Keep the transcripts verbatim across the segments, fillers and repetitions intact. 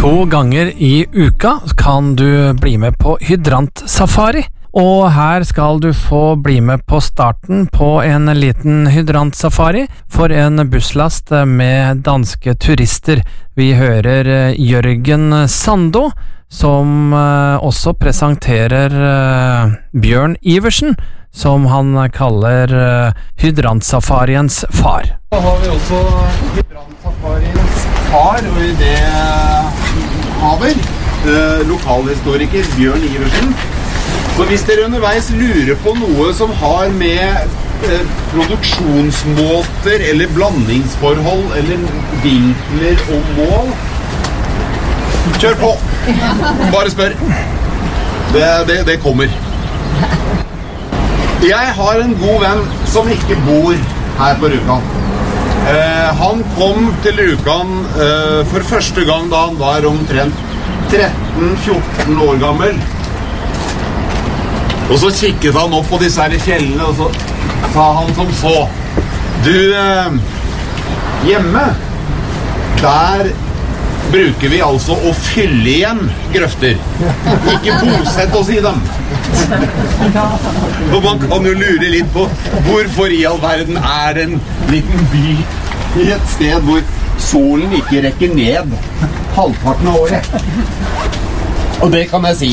To ganger i uka kan du bli med på hydrantsafari, og her skal du få bli med på starten på en liten hydrantsafari for en busslast med danske turister. Vi hører Jørgen Sando, som også presenterer Bjørn Iversen, som han kaller hydrantsafariens far. Da har vi også hydrantsafariens far, og i det haver, eh, lokalhistoriker Bjørn Iversen. Så hvis dere underveis lurer på noe som har med eh, produksjonsmåter, eller blandingsforhold, eller vinkler og mål, kjør på! Bare spør. Det, det, det kommer. Jeg har en god venn som ikke bor her på Rjukan. Eh, han kom til Rjukan eh, for første gang da han var omtrent tretten fjorten år gammel. Og så kikket han opp på disse her fjellene, og så sa han som så: Du, eh, hjemme, der bruker vi altså å fylle igjen grøfter. Ikke bosette oss i dem. Og man kan jo lure litt på hvorfor i all verden er det en liten by i et sted hvor solen ikke rekker ned halvparten av året. Og det kan jeg si.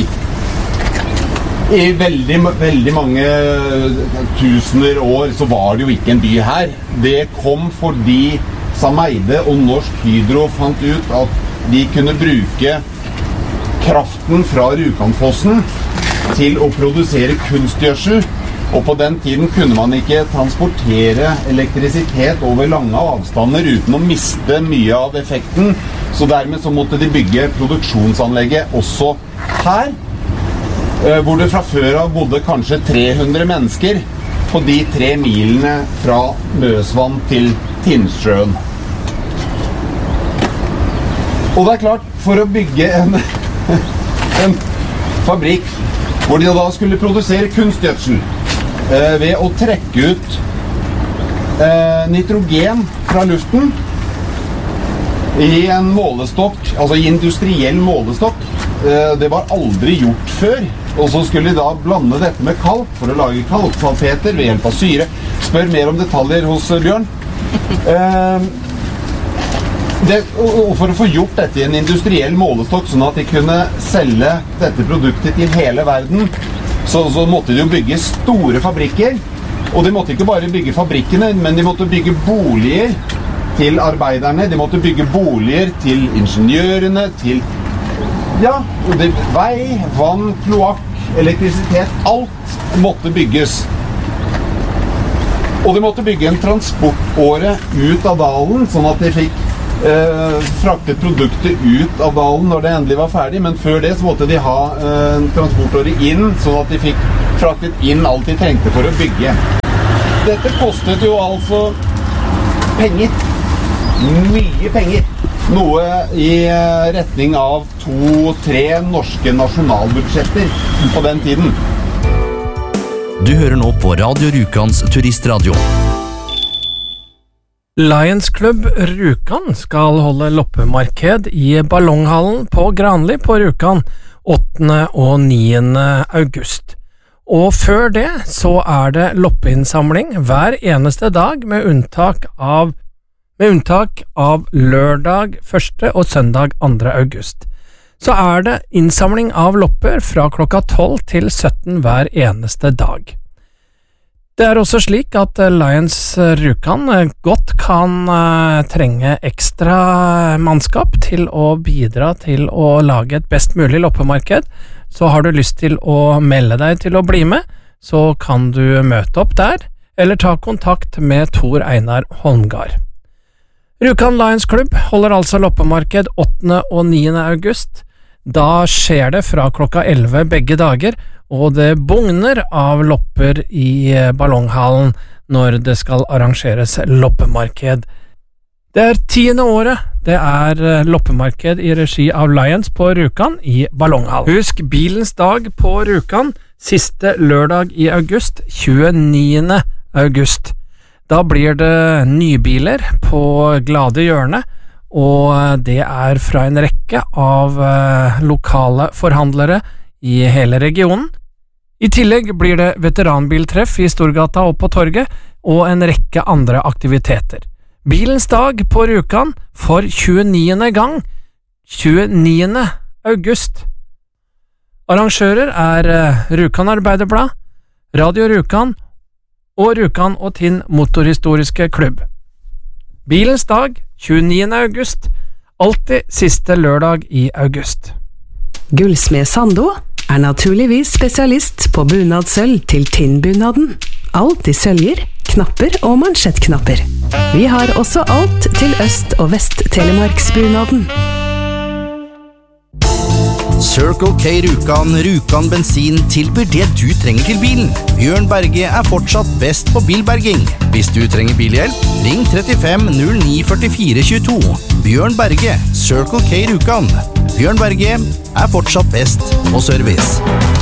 I veldig, veldig mange tusener år så var det jo ikke en by her. Det kom fordi Sameide og Norsk Hydro fant ut at de kunne bruke kraften fra Rjukanfossen til å produsere kunstgjødsel, og på den tiden kunne man ikke transportere elektrisitet over lange avstander uten å miste mye av effekten, så dermed så måtte de bygge produksjonsanlegget også her, hvor det fra før av bodde kanskje tre hundre mennesker på de tre milene fra Møsvann til Tinnsjøen. Og det er klart, for å bygge en, en fabrikk hvor de da skulle produsere kunstgjødsel eh, ved å trekke ut eh, nitrogen fra luften i en målestokk, altså i industriell målestokk. Eh, det var aldri gjort før. Og så skulle de da blande dette med kalk for å lage kalksalpeter ved hjelp av syre. Spør mer om detaljer hos Bjørn. Eh, Det, og for å få gjort dette i en industriell målestokk, sånn at de kunne selge dette produktet til hele verden, så, så måtte de jo bygge store fabrikker. Og de måtte ikke bare bygge fabrikkene, men de måtte bygge boliger til arbeiderne. De måtte bygge boliger til ingeniørene, til ja, det, vei, vann, kloakk, elektrisitet. Alt måtte bygges. Og de måtte bygge en transportåre ut av dalen, sånn at de fikk Eh, fraktet produktet ut av dalen når det endelig var ferdig, men før det så måtte de ha eh, en transportåre inn, sånn at de fikk fraktet inn alt de trengte for å bygge. Dette kostet jo altså penger. Mye penger. Noe i eh, retning av to-tre norske nasjonalbudsjetter på den tiden. Du hører nå på Radio Rjukans turistradio. Lions Club Rjukan skal holde loppemarked i Ballonghallen på Granli på Rjukan åttende og niende august. Og før det så er det loppeinnsamling hver eneste dag med unntak av, med unntak av lørdag første og søndag andre august. Så er det innsamling av lopper fra klokka tolv til sytten hver eneste dag. Det er også slik at Lions Rjukan godt kan uh, trenge ekstra mannskap til å bidra til å lage et best mulig loppemarked. Så har du lyst til å melde deg til å bli med, så kan du møte opp der, eller ta kontakt med Tor Einar Holmgard. Rjukan Lions Club holder altså loppemarked åttende og niende august. Da skjer det fra klokka elleve begge dager, og det bugner av lopper i Ballonghallen når det skal arrangeres loppemarked. Det er tiende året det er loppemarked i regi av Lions på Rjukan i Ballonghallen. Husk bilens dag på Rjukan, siste lørdag i august, tjueniende august. Da blir det nybiler på Glade Hjørne, og det er fra en rekke av lokale forhandlere i hele regionen. I tillegg blir det veteranbiltreff i Storgata og på torget, og en rekke andre aktiviteter. Bilens dag på Rjukan for tjueniende gang, tjueniende august. Arrangører er Rjukan Arbeiderblad, Radio Rjukan og Rjukan og Tinn Motorhistoriske Klubb. Bilens dag, tjueniende august, alltid siste lørdag i august. Gullsmed Sando er naturligvis spesialist på bunadsølv til Tinnbunaden. Alt i søljer, knapper og mansjettknapper. Vi har også alt til Øst- og Vest-Telemarksbunaden. Circle K Rjukan, Rjukan bensin tilbyr det du trenger til bilen. Bjørn Berge er fortsatt best på bilberging. Hvis du trenger bilhjelp, ring trettifem null ni førtifire tjueto. Bjørn Berge, Circle K Rjukan. Bjørn Berge er fortsatt best på service.